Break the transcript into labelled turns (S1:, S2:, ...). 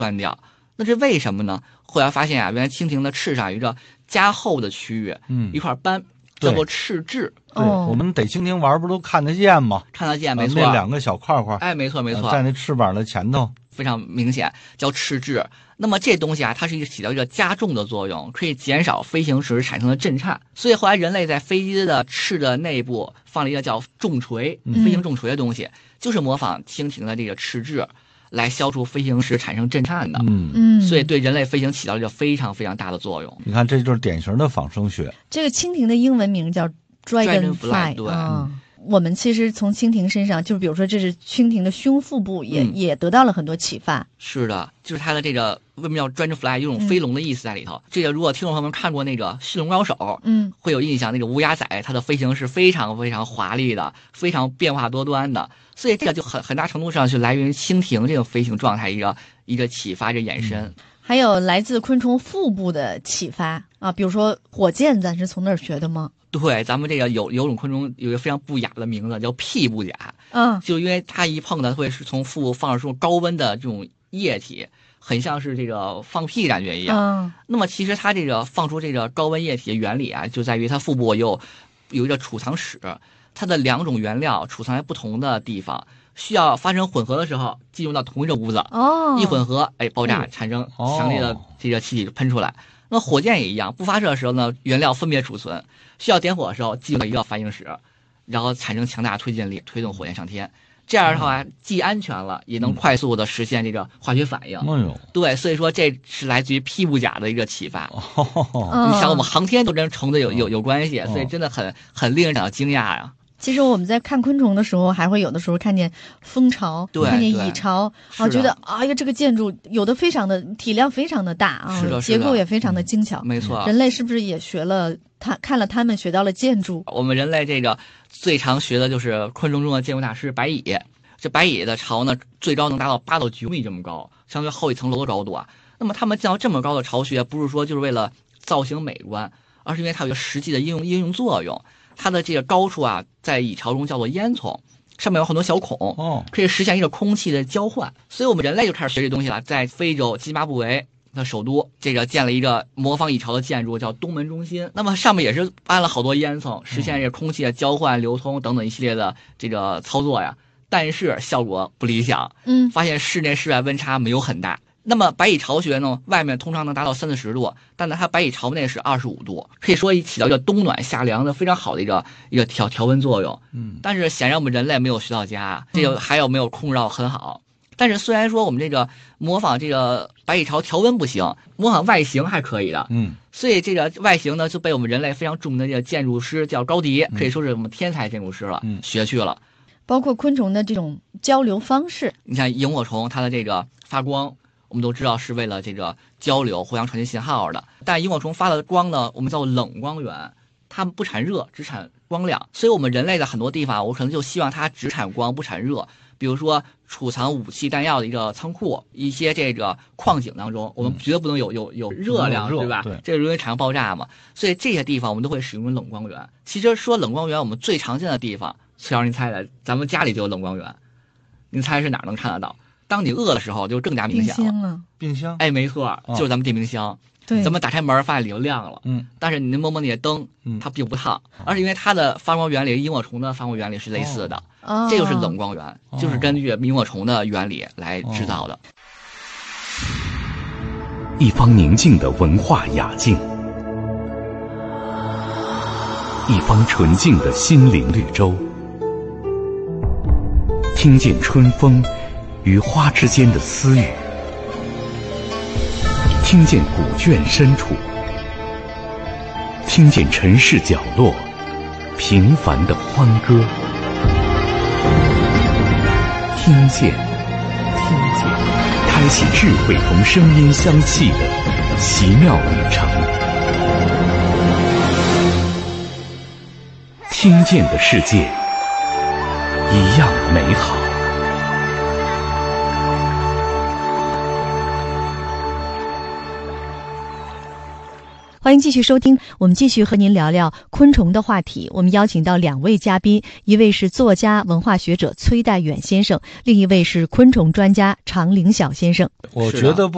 S1: 断掉。那这为什么呢？后来发现啊，原来蜻蜓的翅上有一个加厚的区域，一块斑叫做翅质。
S2: 对，我们逮蜻蜓玩不都看得见吗？
S1: 看得见，没错，
S2: 那2个小块块，
S1: 哎，没错，
S2: 在那翅膀的前头，
S1: 非常明显，叫翅质。那么这东西啊，它是起到一个加重的作用，可以减少飞行时产生的震颤。所以后来人类在飞机的翅的内部放了一个叫重锤，飞行重锤的东西，就是模仿蜻蜓的这个翅质，来消除飞行时产生震颤的。所以对人类飞行起到了一个非常非常大的作用。
S2: 你看，这就是典型的仿生学。
S3: 这个蜻蜓的英文名叫 Dragonfly，
S1: 对。
S3: 我们其实从蜻蜓身上，就比如说这是蜻蜓的胸腹部也得到了很多启发。
S1: 是的，就是它的这个为什么叫 Dragonfly， 有种飞龙的意思在里头。这个如果听众朋友们看过那个《驯龙高手》，会有印象，那个乌鸦仔它的飞行是非常非常华丽的，非常变化多端的。所以这个就很大程度上是来源于蜻蜓这个飞行状态一个启发，这延伸。
S3: 还有来自昆虫腹部的启发啊，比如说火箭，咱是从那儿学的吗？
S1: 对，咱们这个有种昆虫有一个非常不雅的名字叫屁部甲，就因为它一碰的会是从腹部放出高温的这种液体，很像是这个放屁感觉一样。那么其实它这个放出这个高温液体的原理啊，就在于它腹部有一个储藏室，它的2种原料储藏在不同的地方，需要发生混合的时候进入到同一个屋子，一混合，爆炸产生强烈的这个气体喷出来。那火箭也一样，不发射的时候呢，原料分别储存，需要点火的时候进入到一个反应室，然后产生强大推进力，推动火箭上天。这样的话，既安全了，也能快速的实现这个化学反应。对，所以说这是来自于屁部甲的一个启发。你想，我们航天都跟虫子有关系，所以真的很令人感到惊讶呀。
S3: 其实我们在看昆虫的时候，还会有的时候看见蜂巢，看见蚁巢，觉得这个建筑有的非常的体量非常的大啊，结构也非常的精巧。
S1: 没错，
S3: 人类是不是也学了看了他们学到了建筑？
S1: 我们人类这个最常学的就是昆虫中的建筑大师白蚁。这白蚁的巢呢，最高能达到8到9米这么高，相对后一层楼的高度啊。那么他们建造这么高的巢穴，不是说就是为了造型美观，而是因为它有一个实际的应用作用。它的这个高处啊，在蚁巢中叫做烟囱，上面有很多小孔，可以实现一个空气的交换。所以我们人类就开始学这东西了，在非洲津巴布韦的首都，这个建了一个模仿蚁巢的建筑，叫东门中心。那么上面也是安了好多烟囱，实现这个空气的交换、流通等等一系列的这个操作呀。但是效果不理想，发现室内室外温差没有很大。那么白蚁巢穴呢，外面通常能达到30-40度，但呢它白蚁巢内是25度，可以说起到一个冬暖夏凉的非常好的一个调温作用。但是显然我们人类没有学到家，这个还有没有控制到很好。但是虽然说我们这个模仿这个白蚁巢调温不行，模仿外形还可以的。所以这个外形呢就被我们人类非常著名的这个建筑师叫高迪，可以说是我们天才建筑师了，学去了。
S3: 包括昆虫的这种交流方式，
S1: 你像萤火虫，它的这个发光，我们都知道是为了这个交流、互相传递信号的。但萤火虫发的光呢，我们叫做冷光源，它们不产热，只产光亮。所以我们人类在很多地方，我可能就希望它只产光不产热。比如说储藏武器弹药的一个仓库，一些这个矿井当中，我们绝对不能有热量，对吧？这个容易产生爆炸嘛。所以这些地方我们都会使用冷光源。其实说冷光源，我们最常见的地方，崔老师您猜猜，咱们家里就有冷光源，您猜是哪儿能看得到？当你饿的时候就更加明显了。
S2: 冰箱，
S1: 哎，没错，就是咱们电冰箱。
S3: 对，
S1: 咱们打开门发现里头亮了，但是你摸摸那些灯，它并不烫，而是因为它的发光原理萤火虫的发光原理是类似的，这就是冷光源，就是根据萤火虫的原理来制造的。
S4: 一方宁静的文化雅境，一方纯净的心灵绿洲，听见春风与花之间的私语，听见古卷深处，听见尘世角落平凡的欢歌，听见开启智慧同声音相契的奇妙旅程。听见的世界一样美好。
S3: 欢迎继续收听，我们继续和您聊聊昆虫的话题。我们邀请到2位嘉宾，一位是作家、文化学者崔代远先生，另一位是昆虫专家常凌晓先生。
S2: 我觉得不